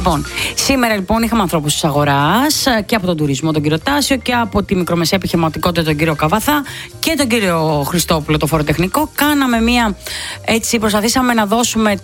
Λοιπόν, σήμερα λοιπόν είχαμε ανθρώπους της αγοράς και από τον τουρισμό τον κύριο Τάσιο και από τη μικρομεσαία επιχειρηματικότητα τον κύριο Καβαθά και τον κύριο Χριστόπουλο το φοροτεχνικό. Κάναμε προσπαθήσαμε να δώσουμε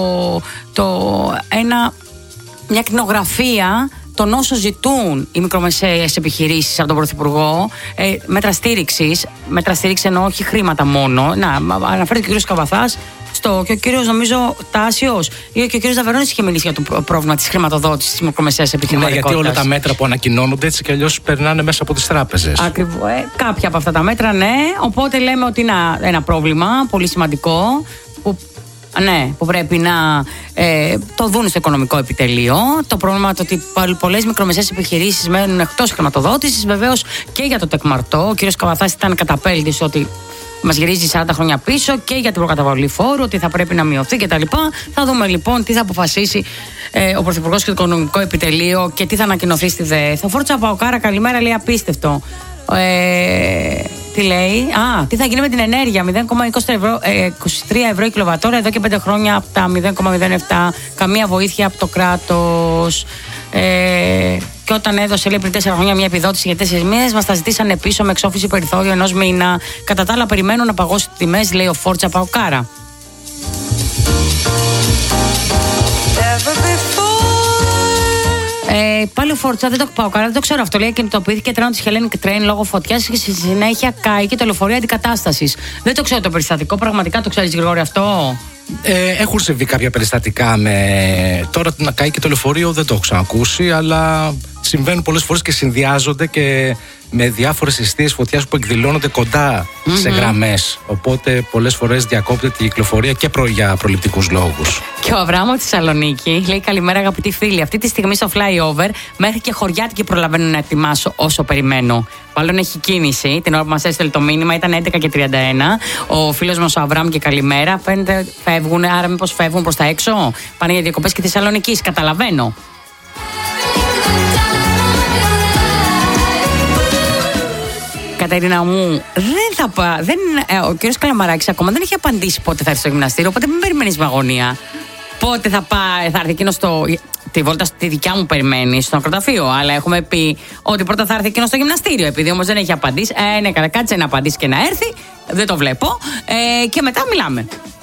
μια κτηνογραφία των όσων ζητούν οι μικρομεσαίες επιχειρήσεις από τον Πρωθυπουργό, μέτρα στήριξης εννοώ όχι χρήματα μόνο. Να, αναφέρεται και ο κύριος Καβαθάς και ο κύριος νομίζω Τάσιος ή και ο κύριος Δαβερώνης είχε μιλήσει για το πρόβλημα της χρηματοδότησης της μικρομεσαίας επιχειρηματικότητας. Ναι, γιατί όλα τα μέτρα που ανακοινώνονται έτσι κι αλλιώς περνάνε μέσα από τις τράπεζες. Ακριβώς. Κάποια από αυτά τα μέτρα, ναι. Οπότε λέμε ότι είναι ένα πρόβλημα πολύ σημαντικό που πρέπει να το δουν στο οικονομικό επιτελείο. Το πρόβλημα ότι πολλές μικρομεσαίες επιχειρήσεις μένουν εκτός χρηματοδότησης. Βεβαίως και για το τεκμαρτό. Ο κύριος Καβαθάς ήταν καταπέλτης ότι μας γυρίζει 40 χρόνια πίσω και για την προκαταβολή φόρου, ότι θα πρέπει να μειωθεί κτλ. Θα δούμε λοιπόν τι θα αποφασίσει ο Πρωθυπουργός και το Οικονομικό Επιτελείο και τι θα ανακοινωθεί στη ΔΕΘ. Ο Φόρτσα Παοκάρα, καλημέρα, λέει απίστευτο. Τι λέει? Τι θα γίνει με την ενέργεια? 0,23 ευρώ η κιλοβατόρα εδώ και 5 χρόνια από τα 0,07. Καμία βοήθεια από το κράτος. Και όταν έδωσε, λέει, πριν 4 χρόνια μια επιδότηση για 4 μήνες, μας τα ζητήσανε πίσω με εξόφληση περιθώριο 1 μήνα. Κατά τα άλλα, περιμένουν να παγώσει τις τιμές, λέει ο Φόρτσα Παοκάρα. Πάλι ο Φόρτσα, δεν το πάω καλά, δεν το ξέρω αυτό. Λέει, κινητοποιήθηκε τρένο της Hellenic Train λόγω φωτιάς και στη συνέχεια κάει και το λεωφορείο αντικατάστασης. Δεν το ξέρω το περιστατικό, πραγματικά το ξέρεις, Γρηγόρη, αυτό? Έχουν συμβεί κάποια περιστατικά τώρα να καεί και το λεωφορείο, δεν το έχω ξανακούσει, αλλά συμβαίνουν πολλές φορές και συνδυάζονται και με διάφορες εστίες φωτιάς που εκδηλώνονται κοντά σε γραμμές. Οπότε πολλές φορές διακόπτεται η κυκλοφορία και για προληπτικούς λόγους. Και ο Αβράμο στη Θεσσαλονίκη λέει: καλημέρα, αγαπητοί φίλοι. Αυτή τη στιγμή στο flyover μέχρι και χωριάτικοι προλαβαίνουν να ετοιμάσω όσο περιμένω. Μάλλον έχει κίνηση. Την ώρα που μας έστειλε το μήνυμα ήταν 11:31. Ο φίλος μας ο Αβράμ και καλημέρα. Φαίνεται φεύγουν, άρα μήπως φεύγουν προς τα έξω. Πάνε για διακοπές και Θεσσαλονίκης. Καταλαβαίνω. Κατερίνα μου, ο κύριος Καλαμαράκης ακόμα δεν έχει απαντήσει πότε θα έρθει στο γυμναστήριο, οπότε μην περιμένεις με αγωνία. Πότε θα έρθει εκείνο τη βόλτα στη δικιά μου περιμένει στο νεκροταφείο. Αλλά έχουμε πει ότι πρώτα θα έρθει εκείνο στο γυμναστήριο. Επειδή όμως δεν έχει απαντήσει, ναι, καλά, κάτσε να απαντήσει και να έρθει. Δεν το βλέπω. Και μετά μιλάμε.